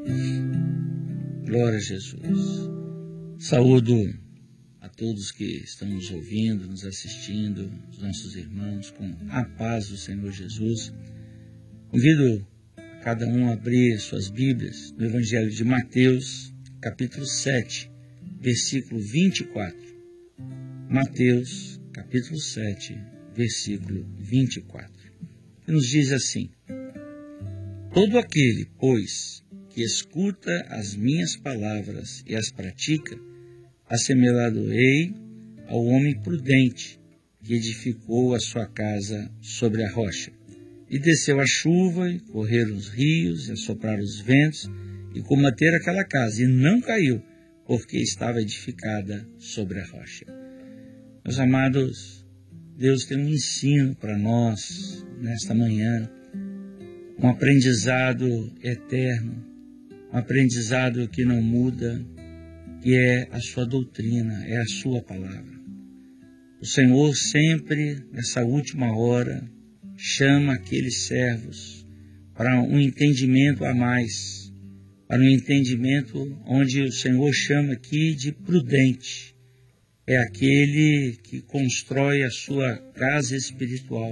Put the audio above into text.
Glória a Jesus. Saúdo a todos que estão nos ouvindo, nos assistindo, os nossos irmãos, com a paz do Senhor Jesus. Convido a cada um a abrir suas Bíblias no Evangelho de Mateus, capítulo 7, versículo 24. Mateus, capítulo 7, versículo 24. Que nos diz assim: todo aquele, pois, que escuta as minhas palavras e as pratica, assemelhá-lo-ei ao homem prudente que edificou a sua casa sobre a rocha. E desceu a chuva, e correram os rios, e assopraram os ventos, e combateram aquela casa, e não caiu, porque estava edificada sobre a rocha. Meus amados, Deus tem um ensino para nós nesta manhã, um aprendizado eterno, um aprendizado que não muda, que é a sua doutrina, é a sua palavra. O Senhor sempre, nessa última hora, chama aqueles servos para um entendimento a mais, para um entendimento onde o Senhor chama aqui de prudente. É aquele que constrói a sua casa espiritual,